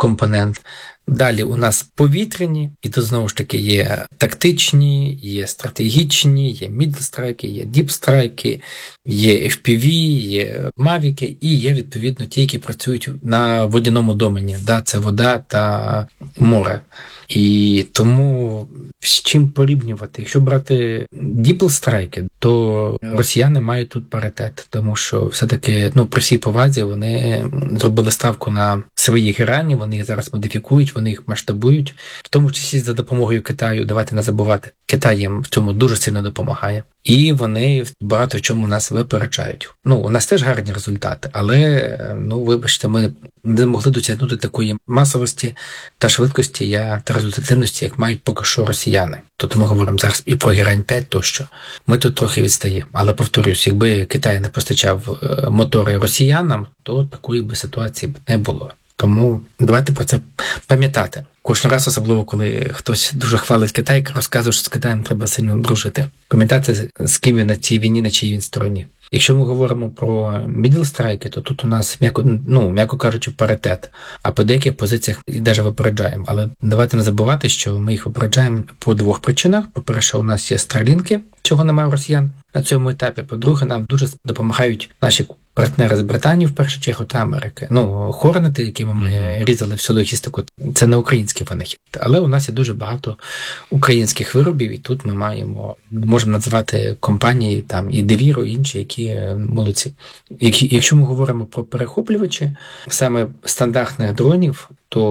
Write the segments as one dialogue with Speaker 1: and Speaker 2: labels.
Speaker 1: компонент. Далі у нас повітряні, і тут знову ж таки є тактичні, є стратегічні, є мідлстрайки, є діпстрайки, є FPV, є мавіки і є, відповідно, ті, які працюють на водяному домені. Да, це вода та море. І тому з чим порівнювати? Якщо брати діплстрайки, то росіяни мають тут паритет, тому що все-таки, при всій повазі, вони зробили ставку на свої грані, вони їх зараз модифікують, вони їх масштабують, в тому числі за допомогою Китаю. Давайте не забувати, Китай їм в цьому дуже сильно допомагає. І вони багато в чому нас випереджають. У нас теж гарні результати, але, вибачте, ми не могли досягнути такої масовості та швидкості та результативності, як мають поки що росіяни. Тут ми говоримо зараз і про Герань 5 тощо. Ми тут трохи відстаємо. Але, повторюсь, якби Китай не постачав мотори росіянам, то такої би ситуації б не було. Тому давайте про це пам'ятати. Кожен раз, особливо, коли хтось дуже хвалить Китай, розказує, що з Китаєм треба сильно дружити. Пам'ятати, з ким він на цій війні, на чиїй він стороні. Якщо ми говоримо про мідлстрайки, то тут у нас, м'яко кажучи, паритет. А по деяких позиціях і навіть випереджаємо. Але давайте не забувати, що ми їх випереджаємо по двох причинах. По-перше, у нас є Старлінки, чого немає у росіян на цьому етапі. По-друге, нам дуже допомагають наші партнери з Британії, в першу чергу, та Америки. Хорнети, якими ми різали всю логістику, це не український винахід. Але у нас є дуже багато українських виробів, і тут ми можемо назвати компанії, там і Девіро, і інші, які молодці. Якщо ми говоримо про перехоплювачі, саме стандартних дронів,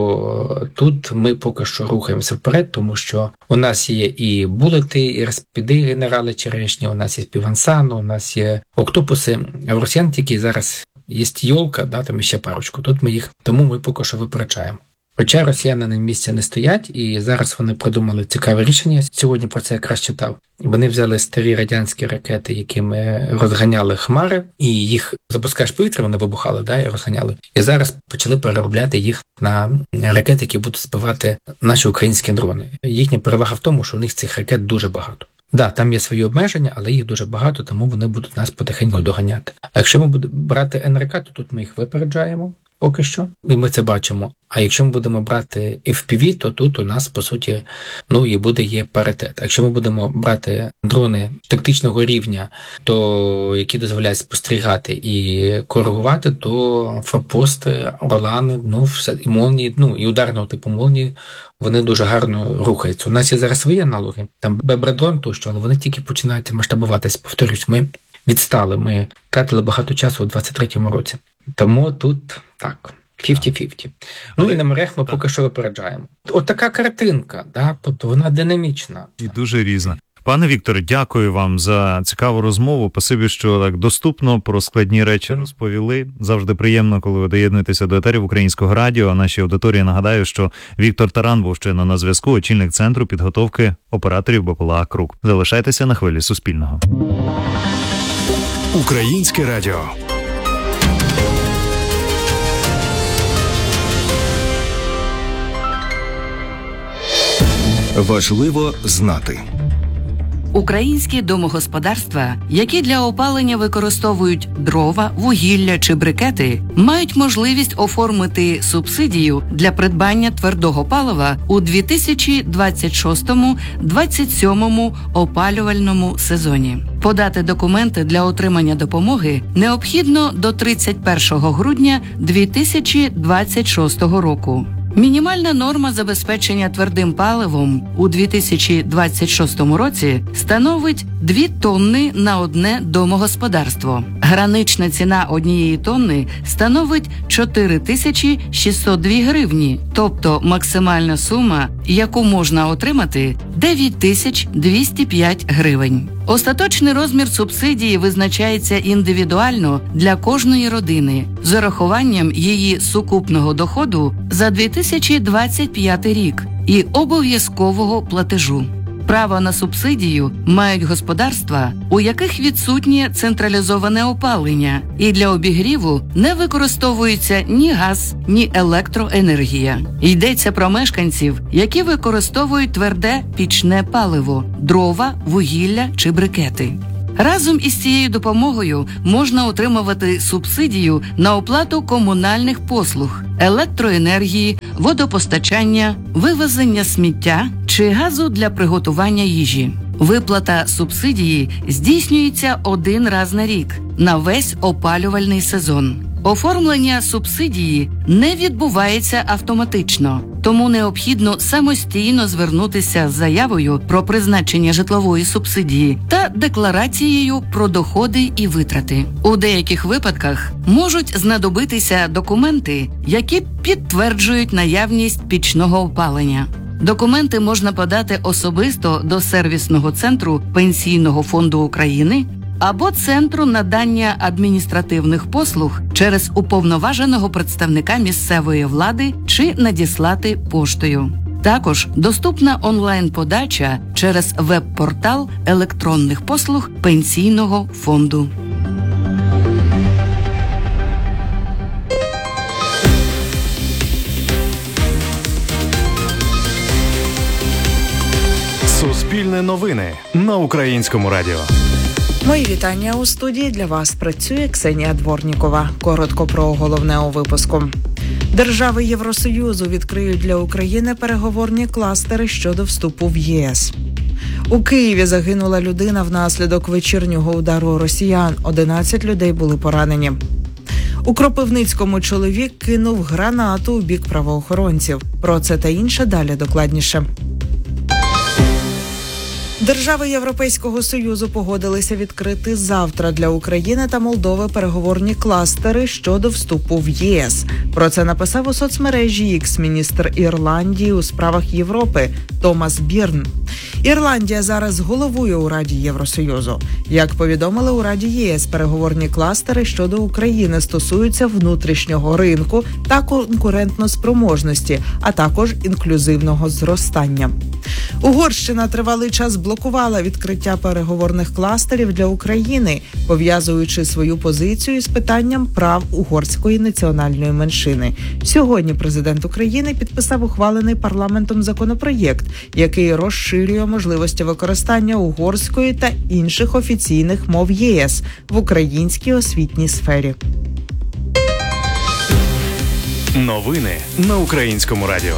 Speaker 1: то тут ми поки що рухаємося вперед, тому що у нас є і булети, і розпіди генерали черешні, у нас є півансану, у нас є октопуси, а в росіян тільки зараз є йолка, там ще парочку, тому ми поки що випереджаємо. Хоча росіяни на місці не стоять, і зараз вони придумали цікаве рішення, сьогодні про це якраз читав. Вони взяли старі радянські ракети, якими розганяли хмари, і їх запускаєш повітря, вони вибухали, і розганяли. І зараз почали переробляти їх на ракети, які будуть збивати наші українські дрони. Їхня перевага в тому, що у них цих ракет дуже багато. Там є свої обмеження, але їх дуже багато, тому вони будуть нас потихеньку доганяти. А якщо ми будемо брати НРК, то тут ми їх випереджаємо поки що, і ми це бачимо. А якщо ми будемо брати FPV, то тут у нас, по суті, є паритет. А якщо ми будемо брати дрони тактичного рівня, то які дозволяють спостерігати і коригувати, то форпости, Орлани, все, і молнії, і ударного типу молнії, вони дуже гарно рухаються. У нас є зараз свої аналоги, там Бебрадрон тощо, але вони тільки починають масштабуватися. Повторюсь, ми відстали, ми втратили багато часу у 23-му році. Тому тут так, 50-50. І на морях ми поки що випереджаємо. От така картинка, тобто вона динамічна.
Speaker 2: І дуже різна. Пане Вікторе, дякую вам за цікаву розмову. Спасибі, що так доступно про складні речі розповіли. Завжди приємно, коли ви доєднуєтеся до етерів Українського радіо. А нашій аудиторії нагадаю, що Віктор Таран був щойно на зв'язку, очільник Центру підготовки операторів БПЛА «Крук». Залишайтеся на хвилі Суспільного.
Speaker 3: Українське радіо. Важливо знати.
Speaker 4: Українські домогосподарства, які для опалення використовують дрова, вугілля чи брикети, мають можливість оформити субсидію для придбання твердого палива у 2026-2027 опалювальному сезоні. Подати документи для отримання допомоги необхідно до 31 грудня 2026 року. Мінімальна норма забезпечення твердим паливом у 2026 році становить 2 тонни на одне домогосподарство. Гранична ціна однієї тонни становить 4602 гривні, тобто максимальна сума, яку можна отримати – 9205 гривень. Остаточний розмір субсидії визначається індивідуально для кожної родини з урахуванням її сукупного доходу за 2025 рік і обов'язкового платежу. Право на субсидію мають господарства, у яких відсутнє централізоване опалення, і для обігріву не використовується ні газ, ні електроенергія. Йдеться про мешканців, які використовують тверде пічне паливо – дрова, вугілля чи брикети. Разом із цією допомогою можна отримувати субсидію на оплату комунальних послуг, електроенергії, водопостачання, вивезення сміття чи газу для приготування їжі. Виплата субсидії здійснюється один раз на рік, на весь опалювальний сезон. Оформлення субсидії не відбувається автоматично, тому необхідно самостійно звернутися з заявою про призначення житлової субсидії та декларацією про доходи і витрати. У деяких випадках можуть знадобитися документи, які підтверджують наявність пічного опалення. Документи можна подати особисто до сервісного центру Пенсійного фонду України або Центру надання адміністративних послуг через уповноваженого представника місцевої влади чи надіслати поштою. Також доступна онлайн-подача через веб-портал електронних послуг Пенсійного фонду.
Speaker 3: Суспільне новини на Українському радіо.
Speaker 5: Мої вітання у студії. Для вас працює Ксенія Дворнікова. Коротко про головне у випуску. Держави Євросоюзу відкриють для України переговорні кластери щодо вступу в ЄС. У Києві загинула людина внаслідок вечірнього удару росіян. 11 людей були поранені. У Кропивницькому чоловік кинув гранату у бік правоохоронців. Про це та інше далі докладніше. Держави Європейського Союзу погодилися відкрити завтра для України та Молдови переговорні кластери щодо вступу в ЄС. Про це написав у соцмережі X міністр Ірландії у справах Європи Томас Бірн. Ірландія зараз головує у Раді Євросоюзу. Як повідомили у Раді ЄС, переговорні кластери щодо України стосуються внутрішнього ринку та конкурентноспроможності, а також інклюзивного зростання. Угорщина тривалий час блокувала відкриття переговорних кластерів для України, пов'язуючи свою позицію з питанням прав угорської національної меншини. Сьогодні президент України підписав ухвалений парламентом законопроєкт, який розширює можливості використання угорської та інших офіційних мов ЄС в українській освітній сфері.
Speaker 3: Новини на Українському радіо.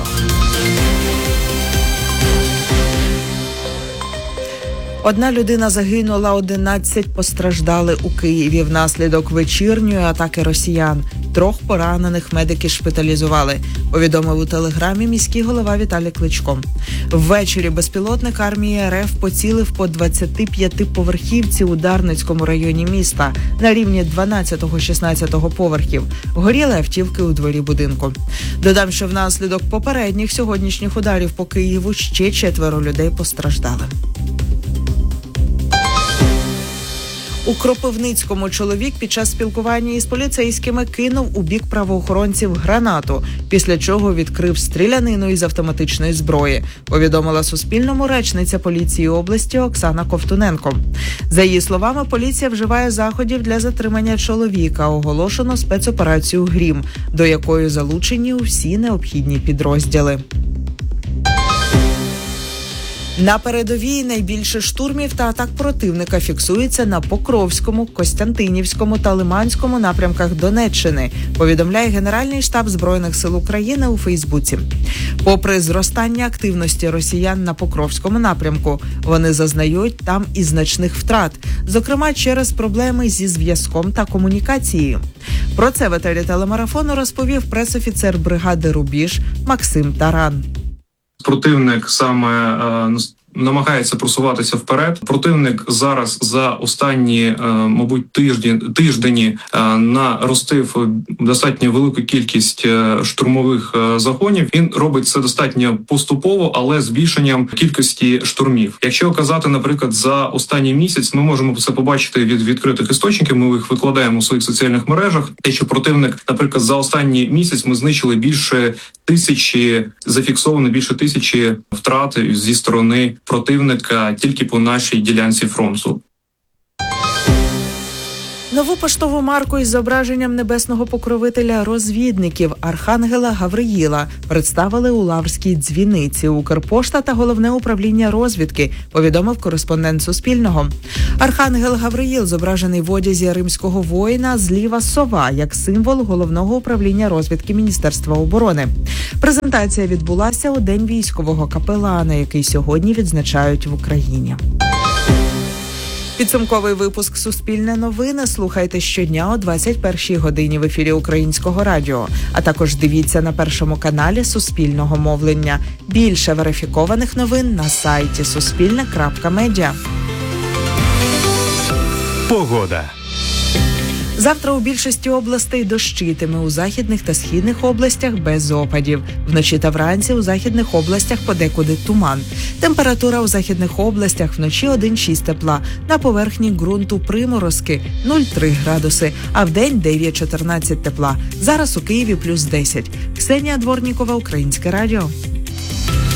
Speaker 5: Одна людина загинула, 11 постраждали у Києві внаслідок вечірньої атаки росіян. 3 поранених медики шпиталізували, повідомив у телеграмі міський голова Віталій Кличко. Ввечері безпілотник армії РФ поцілив по 25-поверхівці у Дарницькому районі міста на рівні 12-16 поверхів. Горіли автівки у дворі будинку. Додам, що внаслідок попередніх сьогоднішніх ударів по Києву ще 4 людей постраждали. У Кропивницькому чоловік під час спілкування із поліцейськими кинув у бік правоохоронців гранату, після чого відкрив стрілянину із автоматичної зброї, повідомила Суспільному речниця поліції області Оксана Ковтуненко. За її словами, поліція вживає заходів для затримання чоловіка, оголошено спецоперацію «Грім», до якої залучені всі необхідні підрозділи. На передовій найбільше штурмів та атак противника фіксується на Покровському, Костянтинівському та Лиманському напрямках Донеччини, повідомляє Генеральний штаб Збройних сил України у Фейсбуці. Попри зростання активності росіян на Покровському напрямку, вони зазнають там і значних втрат, зокрема через проблеми зі зв'язком та комунікацією. Про це в етері телемарафону розповів пресофіцер бригади «Рубіж» Максим Таран.
Speaker 6: Противник саме намагається просуватися вперед. Противник зараз за останні, мабуть, тиждені наростив достатньо велику кількість штурмових загонів. Він робить це достатньо поступово, але збільшенням кількості штурмів. Якщо казати, наприклад, за останній місяць, ми можемо це побачити від відкритих істочників, ми їх викладаємо у своїх соціальних мережах. Те, що противник, наприклад, за останній місяць ми знищили зафіксовано більше тисячі втрат зі сторони противника тільки по нашій ділянці фронту.
Speaker 5: Нову поштову марку із зображенням небесного покровителя розвідників Архангела Гавриїла представили у Лаврській дзвіниці. Укрпошта та Головне управління розвідки, повідомив кореспондент Суспільного. Архангел Гавриїл зображений в одязі римського воїна, зліва сова, як символ Головного управління розвідки Міністерства оборони. Презентація відбулася у День військового капелана, який сьогодні відзначають в Україні. Підсумковий випуск «Суспільне новини» слухайте щодня о 21-й годині в ефірі Українського радіо. А також дивіться на Першому каналі Суспільного мовлення. Більше верифікованих новин на сайті suspilne.media.
Speaker 3: Погода.
Speaker 5: Завтра у більшості областей дощитиме, у західних та східних областях без опадів. Вночі та вранці у західних областях подекуди туман. Температура у західних областях вночі 1-6 тепла, на поверхні ґрунту приморозки 0,3 градуси, а вдень 9-14 тепла. Зараз у Києві плюс 10. Ксенія Дворнікова, Українське радіо.